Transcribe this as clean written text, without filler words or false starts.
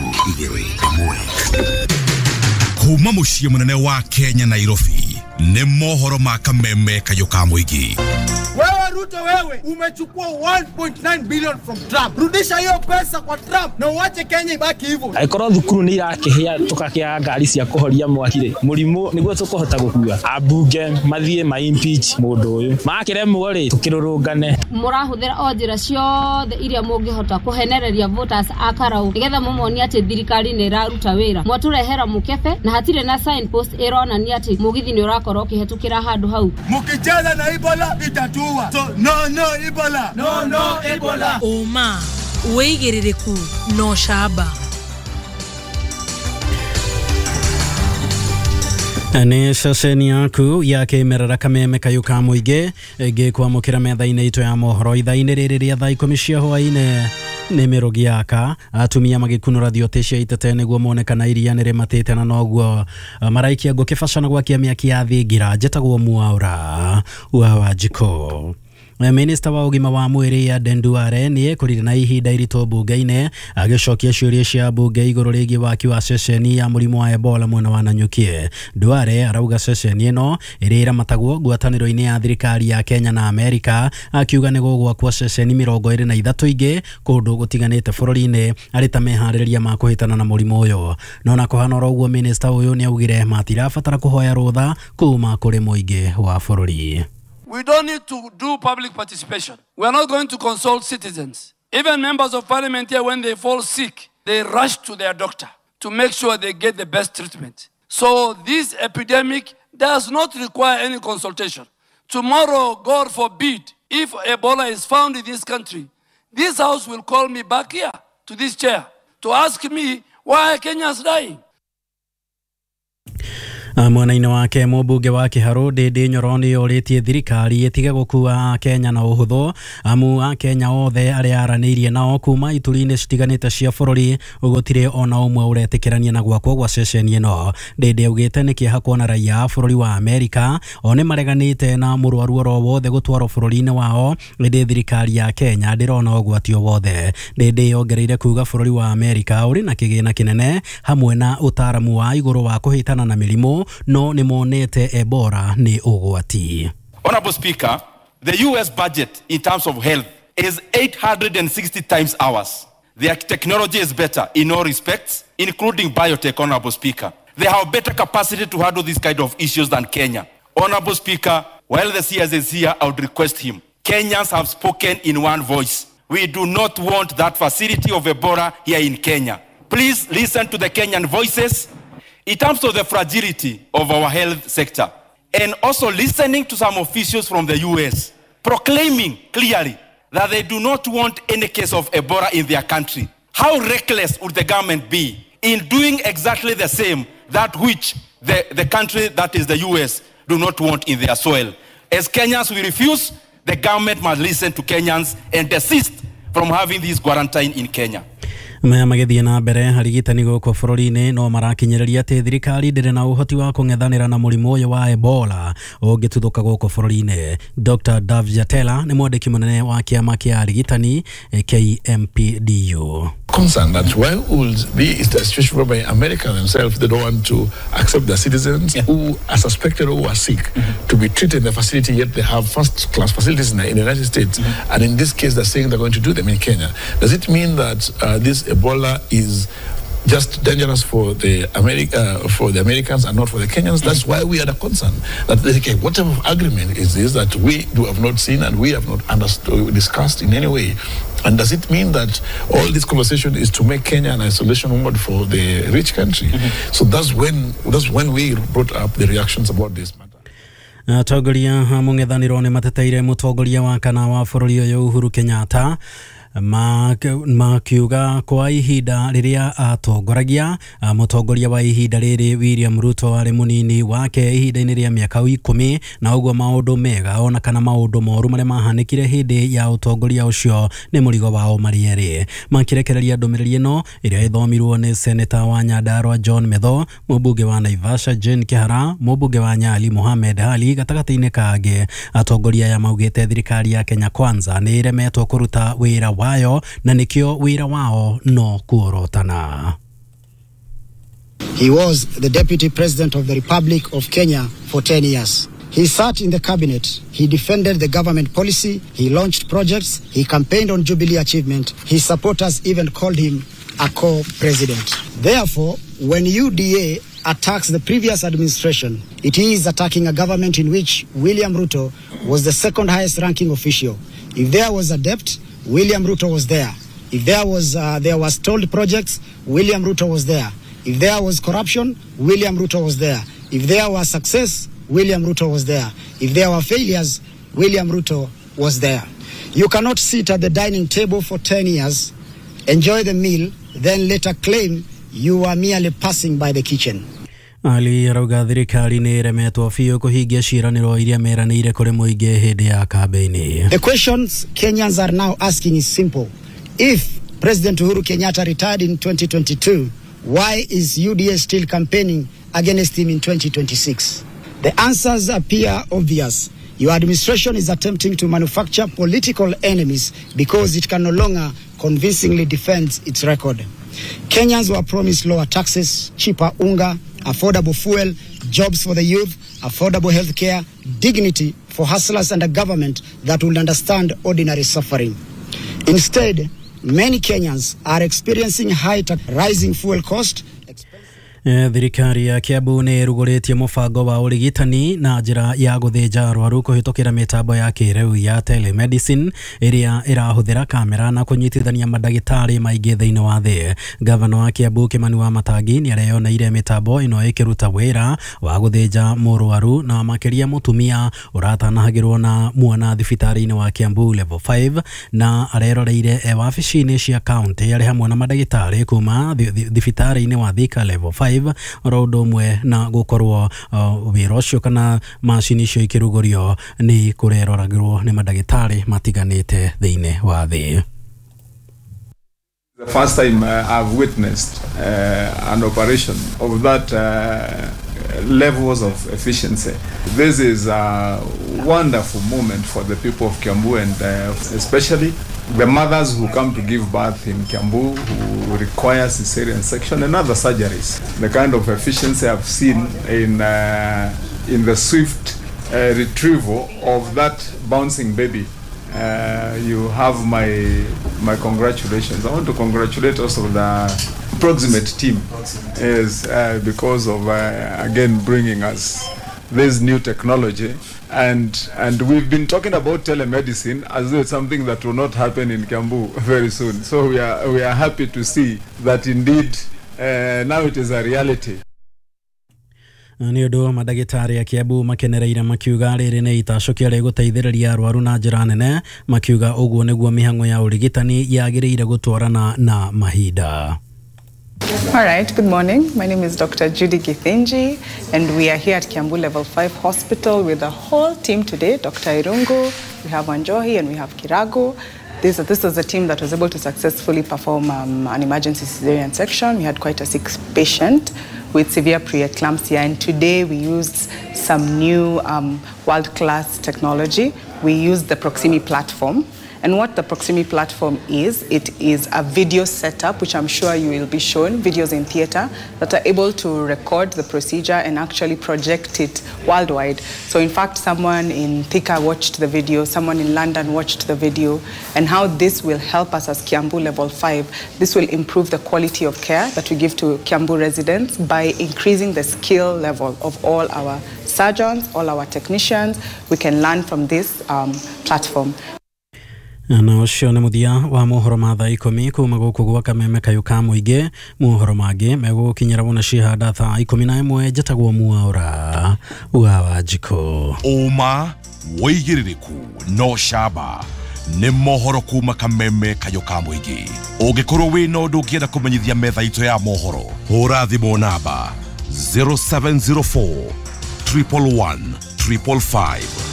2-1 kuma muciĩ munene wa Kenya Nairobi nĩ mohoro ma kameme kayoka muigi. Wewe Ruto, wewe umechukua 1.9 billion from Trump. Rudisha hiyo pesa kwa Trump na uache Kenya ibaki hivyo. Aikoro thukuru ni irakihia tukakia ngari cia kuhoria mwakire murimu niguo tukuhota gukua abunge mathie ma impeach mundu uyu makiremwo ri tukirurungane murahuthira onjira ciothe iria mungihota kuhenereria voters akarau nigetha mumoni ati thirikari ni iraruta wira mwaturehera mukebe na hatire na signpost ironania ati mugithi ni urakorwo kihetukira handu hau mukicheza na Ebola itatua. So no Ebola, no Ebola. Oma weigiririku no shaba. Ni ceceni yaku ya kimerera kameme kayuka muige gikwamukira metha-ini itu ya mohoro itha-ini riri ria thaa 10 cia hwaini ni mirugi yaka atumia magikunura thiote cia itete niguo monekana iria nire matete na noguo maraikia ngukibacana gwakia miaki ya thingira njitagwo Mwaura wa Jiko. Minister wa ugima wa mwiri Aden Duale ni ekurire na ihinda irito bunge-ini agicokia ciuria cia bunge iguru rigi waki wa ceceni ya murimu wa Ebola mwena wa Nanyuki. Duale arauga ceceni ino irira matagwo ngwataniro-ini ya thirikari ya Kenya na Amerika akiuga ni gugwakwo ceceni 23 ingi kundu gutiganite bururi-ini arita mehariria ma kuhitana na murimu uyu. Nona kuhana uguo minister uyu ni augire matirabatara kuhoya rutha kuma kuri muingi wa bururi. We don't need to do public participation. We are not going to consult citizens. Even members of parliament here, when they fall sick, they rush to their doctor to make sure they get the best treatment. So this epidemic does not require any consultation. Tomorrow, God forbid, if Ebola is found in this country, this house will call me back here to this chair to ask me why Kenya is dying. Mwena-ini wake mubunge wa Kiharu Ndindi Nyoro ni oritie thirikari itige gukua Kenya na uhuthu amu a Kenya othe aria aranirie nao kuma ituri-ini citiganite cia bururi gutire ona umwe uretikirania na gwakwo gwa ceceni ino. Ndindi augite ni kieha kuona raia bururi wa Amerika one mareganite na murwaru oro wothe gutwaro bururi-ini wao ndi thirikari ya Kenya ndirona ugwatio wothe. Ndindi ongereire kuga bururi wa Amerika uri na kigina kinene hamwe na utaramu wa iguru wa kuhitana na mirimu no ni monete Ebola ni ugwati. Honorable Speaker, the US budget in terms of health is 860 times ours. Their technology is better in all respects, including biotech, Honorable Speaker. They have better capacity to handle these kind of issues than Kenya. Honorable Speaker, while the CS is here, I would request him. Kenyans have spoken in one voice. We do not want that facility of Ebola here in Kenya. Please listen to the Kenyan voices in terms of the fragility of our health sector, and also listening to some officials from the US proclaiming clearly that they do not want any case of Ebola in their country. How reckless would the government be in doing exactly the same that which the country that is the US do not want in their soil? As Kenyans, we refuse. The government must listen to Kenyans and desist from having this quarantine in Kenya. Magethia na mbere harigitani guku bururi-ini no marakinyiriria ati thirikari ndire na uhoti wa kung'ethanira na murimu uyu wa Ebola ungituthuka guku bururi-ini. Dr. Davjatela ni mwandiki munene wa kiama kia arigitani KMPDU. Concerned that why would be is the situation whereby America themselves they don't want to accept their citizens who are suspected or who are sick to be treated in the facility, yet they have first-class facilities in the United States, and in this case they're saying they're going to do them in Kenya. Does it mean that this Ebola is just dangerous for the Americans and not for the Kenyans? That's why we are the concern that okay, whatever agreement is this that we have not seen and we have not understood, discussed in any way. And does it mean that all this conversation is to make Kenya an isolation mode for the rich country? So that's when we brought up the reactions about this matter. Atongoria mung'ethaniro ni mateteire mutongoria wa kana wa bururi uyu Uhuru Kenyatta makiuga kwa ihinda riria atongoragia mutongoria wa ihinda riri William Ruto ari munini wake ihinda-ini ria miaka 10 na uguo maundu mega ona kana maundu moru maria mahanikire hindi ya utongoria ucio ni murigo wao marieri. Makirekereria ndumiriri ino iria ithomirwo ni Senator wa Nyandarua John Medho, mubunge wa Naivasha Jane Kihara, mubunge wa Nyali Mohamed Ali gatagati-ini kage. Atongoria ya maugite thirikari ya Kenya Kwanza ni iremetwo kuruta wira wayo na nikio wira wao no kuorotana. He was the Deputy President of the Republic of Kenya for 10 years. He sat in the cabinet, he defended the government policy, he launched projects, he campaigned on Jubilee achievement, his supporters even called him a co-president. Therefore, when UDA attacks the previous administration, it is attacking a government in which William Ruto was the second highest ranking official. If there was a debt, William Ruto was there. If there was stalled projects, William Ruto was there. If there was corruption, William Ruto was there. If there was success, William Ruto was there. If there were failures, William Ruto was there. You cannot sit at the dining table for 10 years, enjoy the meal, then later claim you are merely passing by the kitchen. Ali arauga thirikari nĩ iremetwo biũ kũhingia ciĩranĩro iria meranĩire kũrĩ mũingĩ hĩndĩ ya kambĩini. The questions Kenyans are now asking is simple. If President Uhuru Kenyatta retired in 2022, why is UDA still campaigning against him in 2026? The answers appear obvious. Your administration is attempting to manufacture political enemies because it can no longer convincingly defend its record. Kenyans were promised lower taxes, cheaper unga, affordable fuel, jobs for the youth, affordable health care, dignity for hustlers and a government that will understand ordinary suffering. Instead, many Kenyans are experiencing high rising fuel cost. Thirikari ya Kiambu nĩ ĩrugũrĩtie mũbango wa ũrigitani na njĩra ya gũthĩnja arwaru kũhĩtũkĩra mĩtambo ya kĩrĩu ya telemedicine ĩrĩa ĩrahũthĩra kamera na kũnyitithania mandagĩtarĩ maingĩ thĩinĩ wa thĩ. Gavana wa Kiambu Kimani Wamatangi nĩ areyoneire mĩtambo ĩno ĩkĩruta wĩra wa gũthĩnja mũrwaru na makĩria mũtumia ũratanahagĩrwo na mwana thibitarĩ-inĩ wa Kiambu level 5 na areroreire wabici-inĩ cia county arĩ hamwe na mandagĩtarĩ kuma thibitarĩ-inĩ wa Thika level 5 rodo mwe na gukorwo wĩra ũcio kana macini icio ikĩrugũrio nĩ kũreroragĩrwo nĩ mandagĩtarĩ matiganĩte thĩinĩ wa thĩ. The first time I've witnessed an operation of that levels of efficiency. This is a wonderful moment for the people of Kiambu and especially the mothers who come to give birth in Kiambu who require cesarean section and other surgeries. The kind of efficiency I've seen in the swift retrieval of that bouncing baby. You have my congratulations. I want to congratulate also the proximate team is because of again bringing us this new technology and we've been talking about telemedicine as though it's something that will not happen in Kiambu very soon. So we are happy to see that indeed now it is a reality. Nĩ ũndũ mandagĩtarĩ a Kiambu makenereire makiuga rĩrĩ nĩ itacũkia rĩa gũteithĩrĩria arwaru na njĩra nene, makiuga ũguo nĩguo mĩhang'o ya ũrigitani yagĩrĩire gũtwarana na mahinda. All right, good morning. My name is Dr. Judy Githinji, and we are here at Kiambu Level 5 Hospital with the whole team today. Dr. Irungu, we have Wanjohi, and we have Kirago. This is a team that was able to successfully perform an emergency cesarean section. We had quite a sick patient with severe preeclampsia, and today we used some new world-class technology. We used the Proximi platform. And what the Proximi platform is, it is a video setup, which I'm sure you will be shown, videos in theater, that are able to record the procedure and actually project it worldwide. So in fact, someone in Thika watched the video, someone in London watched the video, and how this will help us as Kiambu Level 5. This will improve the quality of care that we give to Kiambu residents by increasing the skill level of all our surgeons, all our technicians. We can learn from this platform. Na ũcio nĩ mũthia wa mohoro ma thaa 10 kuma gũkũ gwa Kameme Kayũka Mũingĩ. Mohoro mangĩ megũkinyĩra wona cihanda thaa 11 njĩtagwo Mwaũra wa Wanjikũ. Ũma wĩigĩrĩrĩku no camba nĩ mohoro kuma Kameme Kayũka Mũingĩ. Ũngĩkorwo wĩna ũndũ ũngĩenda kũmenyithia metha itũ ya mohoro, hũra thimũ namba 0704 111 555.